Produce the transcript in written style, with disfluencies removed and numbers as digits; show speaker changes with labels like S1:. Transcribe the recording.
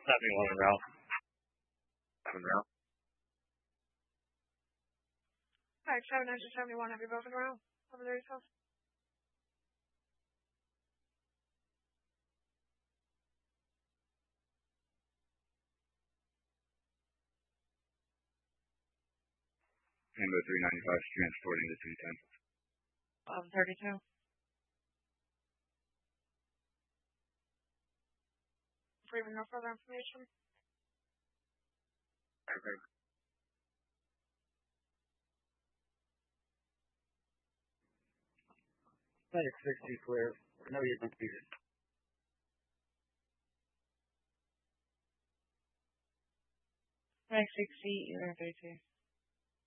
S1: 71 in route. 7 route.
S2: Alright, 771, have you both in route? Over there yourself?
S1: Tango 395 transporting to 210.
S2: 32. Bring no further information.
S1: Okay.
S3: Medic 60 clear. No, you don't be it.
S2: Medic 60, you're 32.